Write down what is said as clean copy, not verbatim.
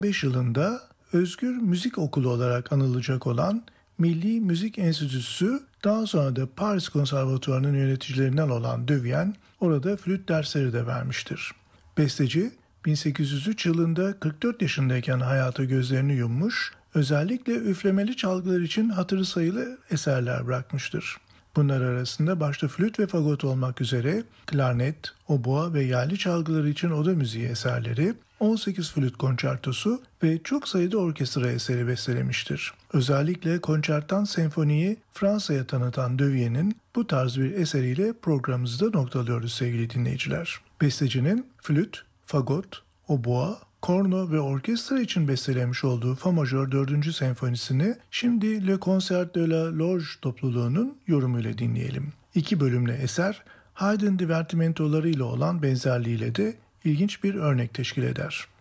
5 yılında Özgür Müzik Okulu olarak anılacak olan Milli Müzik Enstitüsü, daha sonra da Paris Konservatuvarı'nın yöneticilerinden olan de Vienne orada flüt dersleri de vermiştir. Besteci 1803 yılında 44 yaşındayken hayata gözlerini yummuş, özellikle üflemeli çalgılar için hatırı sayılı eserler bırakmıştır. Bunlar arasında başta flüt ve fagot olmak üzere klarnet, oboa ve yaylı çalgıları için oda müziği eserleri, 18 flüt konçertosu ve çok sayıda orkestra eseri bestelemiştir. Özellikle konçertan senfoniyi Fransa'ya tanıtan de Vienne'in bu tarz bir eseriyle programımızı da noktalıyoruz sevgili dinleyiciler. Bestecinin flüt, fagot, oboa, korno ve orkestra için bestelemiş olduğu Fa majör 4. senfonisini şimdi Le Concert de la Loge topluluğunun yorumuyla dinleyelim. 2 bölümlü eser, Haydn divertimentoları ile olan benzerliğiyle de ilginç bir örnek teşkil eder.